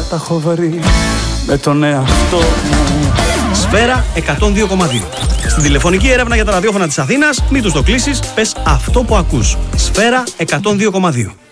τα έχω βρει με τον εαυτό μου. Σφαίρα 102,2. Στην τηλεφωνική έρευνα για τα ραδιόφωνα της Αθήνας, μην τους το κλείσεις, πες αυτό που ακούς. Σφαίρα 102,2.